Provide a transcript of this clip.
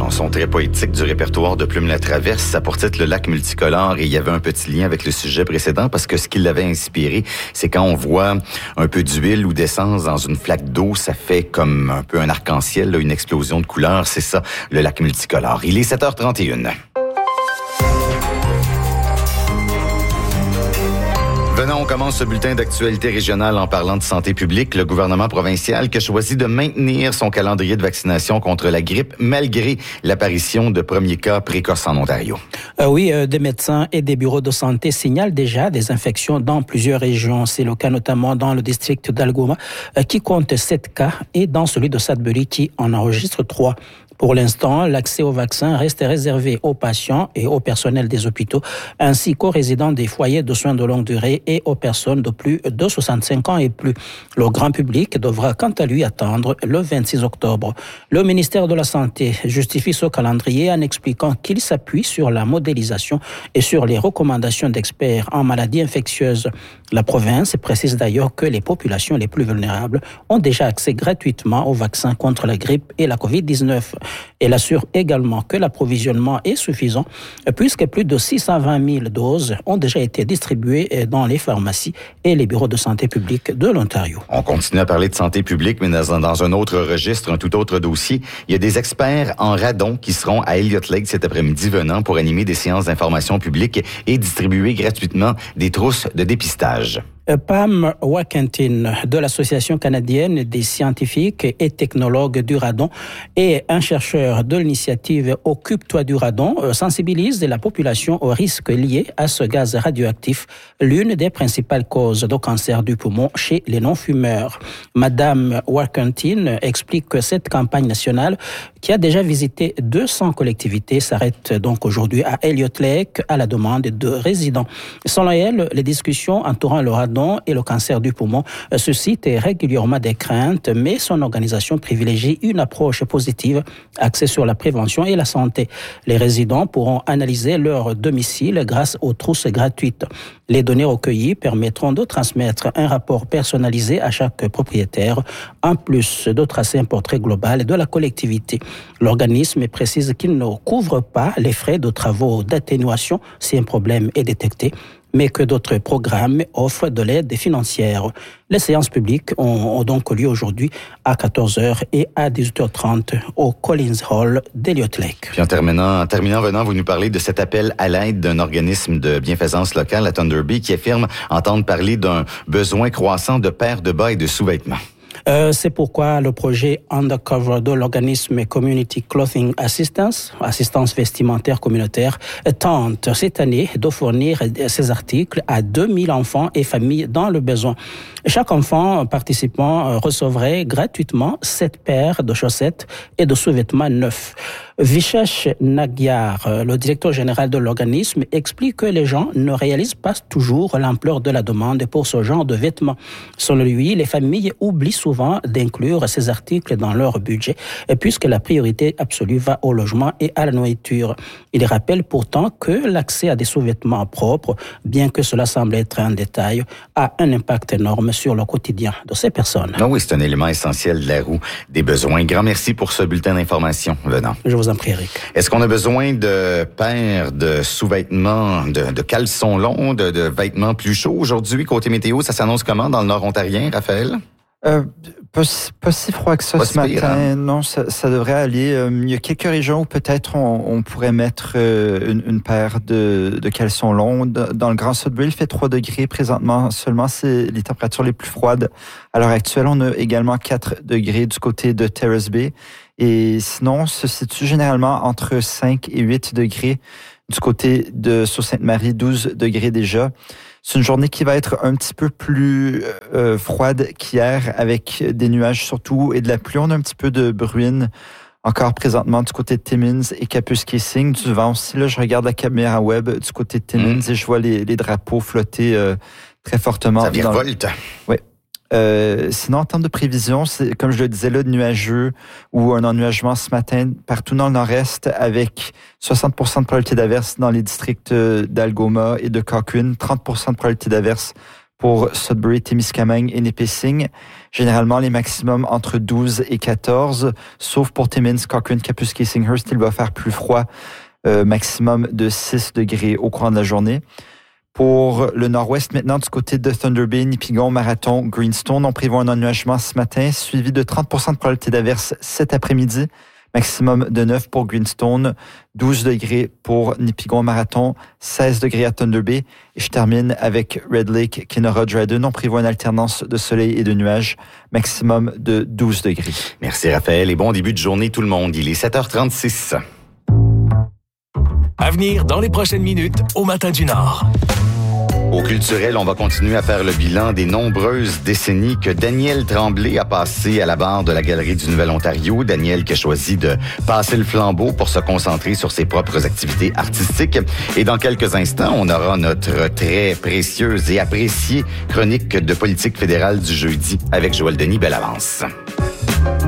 chanson très poétique du répertoire de Plume la Traverse. Ça pour titre Le lac multicolore et il y avait un petit lien avec le sujet précédent parce que ce qui l'avait inspiré, c'est quand on voit un peu d'huile ou d'essence dans une flaque d'eau, ça fait comme un peu un arc-en-ciel, là, une explosion de couleurs. C'est ça, le lac multicolore. Il est 7h31. Venons, on commence ce bulletin d'actualité régionale en parlant de santé publique. Le gouvernement provincial qui a choisi de maintenir son calendrier de vaccination contre la grippe malgré l'apparition de premiers cas précoces en Ontario. Des médecins et des bureaux de santé signalent déjà des infections dans plusieurs régions. C'est le cas notamment dans le district d'Algoma qui compte 7 cas et dans celui de Sudbury qui en enregistre 3. Pour l'instant, l'accès au vaccin reste réservé aux patients et au personnel des hôpitaux, ainsi qu'aux résidents des foyers de soins de longue durée et aux personnes de plus de 65 ans et plus. Le grand public devra quant à lui attendre le 26 octobre. Le ministère de la Santé justifie ce calendrier en expliquant qu'il s'appuie sur la modélisation et sur les recommandations d'experts en maladies infectieuses. La province précise d'ailleurs que les populations les plus vulnérables ont déjà accès gratuitement au vaccin contre la grippe et la COVID-19. Elle assure également que l'approvisionnement est suffisant puisque plus de 620 000 doses ont déjà été distribuées dans les pharmacies et les bureaux de santé publique de l'Ontario. On continue à parler de santé publique, mais dans un autre registre, un tout autre dossier. Il y a des experts en radon qui seront à Elliott Lake cet après-midi venant pour animer des séances d'information publique et distribuer gratuitement des trousses de dépistage. Pam Wakentin de l'Association canadienne des scientifiques et technologues du radon et un chercheur de l'initiative Occupe-toi du radon sensibilise la population aux risques liés à ce gaz radioactif, l'une des principales causes de cancer du poumon chez les non-fumeurs. Madame Wakentin explique que cette campagne nationale qui a déjà visité 200 collectivités s'arrête donc aujourd'hui à Elliott Lake à la demande de résidents. Selon elle, les discussions entourant le radon et le cancer du poumon suscitent régulièrement des craintes, mais son organisation privilégie une approche positive axée sur la prévention et la santé. Les résidents pourront analyser leur domicile grâce aux trousses gratuites. Les données recueillies permettront de transmettre un rapport personnalisé à chaque propriétaire, en plus de tracer un portrait global de la collectivité. L'organisme précise qu'il ne couvre pas les frais de travaux d'atténuation si un problème est détecté, mais que d'autres programmes offrent de l'aide financière. Les séances publiques ont donc lieu aujourd'hui à 14h et à 18h30 au Collins Hall d'Elliott Lake. Puis en terminant, venant, vous nous parlez de cet appel à l'aide d'un organisme de bienfaisance locale, la Thunder Bay, qui affirme entendre parler d'un besoin croissant de paires de bas et de sous-vêtements. C'est pourquoi le projet Undercover de l'organisme Community Clothing Assistance vestimentaire communautaire, tente cette année de fournir ces articles à 2000 enfants et familles dans le besoin. Chaque enfant participant recevrait gratuitement 7 paires de chaussettes et de sous-vêtements neufs. Vishesh Nagyar, le directeur général de l'organisme, explique que les gens ne réalisent pas toujours l'ampleur de la demande pour ce genre de vêtements. Selon lui, les familles oublient souvent d'inclure ces articles dans leur budget, puisque la priorité absolue va au logement et à la nourriture. Il rappelle pourtant que l'accès à des sous-vêtements propres, bien que cela semble être un détail, a un impact énorme sur le quotidien de ces personnes. Ah oui, c'est un élément essentiel de la roue des besoins. Grand merci pour ce bulletin d'information venant. Je vous en prie, Eric. Est-ce qu'on a besoin de paires de sous-vêtements, de caleçons longs, de vêtements plus chauds aujourd'hui? Côté météo, ça s'annonce comment dans le nord ontarien, Raphaël? Pas si froid que ça ce matin. Pire, hein? Non, ça devrait aller. Il y a quelques régions où peut-être on pourrait mettre une paire de caleçons longs. Dans le Grand Sudbury, il fait 3 degrés présentement. Seulement, c'est les températures les plus froides. À l'heure actuelle, on a également 4 degrés du côté de Terrace Bay. Et sinon, se situe généralement entre 5 et 8 degrés du côté de Sault-Sainte-Marie, 12 degrés déjà. C'est une journée qui va être un petit peu plus froide qu'hier, avec des nuages surtout et de la pluie. On a un petit peu de bruine encore présentement du côté de Timmins et Kapuskasing, du vent aussi. Là, je regarde la caméra web du côté de Timmins et je vois les drapeaux flotter très fortement. Ça virevolte. Oui. Sinon, en termes de prévision, c'est, comme je le disais là, nuageux ou un ennuagement ce matin partout dans le nord-est avec 60% de probabilité d'averse dans les districts d'Algoma et de Cochrane, 30% de probabilité d'averse Pour Sudbury, Témiscamingue et Nipissing, généralement les maximums entre 12 et 14, sauf pour Timmins, Cochrane, Kapuskasing-Hearst, il va faire plus froid, maximum de 6 degrés au courant de la journée. Pour le nord-ouest, maintenant, du côté de Thunder Bay, Nipigon, Marathon, Greenstone, on prévoit un ennuagement ce matin, suivi de 30% de probabilité d'averse cet après-midi. Maximum de 9 pour Greenstone, 12 degrés pour Nipigon, Marathon, 16 degrés à Thunder Bay. Et je termine avec Red Lake, Kenora, Dryden. On prévoit une alternance de soleil et de nuages, maximum de 12 degrés. Merci Raphaël et bon début de journée tout le monde. Il est 7h36. À venir dans les prochaines minutes au Matin du Nord. Au culturel, on va continuer à faire le bilan des nombreuses décennies que Daniel Tremblay a passé à la barre de la Galerie du Nouvel-Ontario. Daniel qui a choisi de passer le flambeau pour se concentrer sur ses propres activités artistiques. Et dans quelques instants, on aura notre très précieuse et appréciée chronique de politique fédérale du jeudi avec Joël Denis. Belle avance.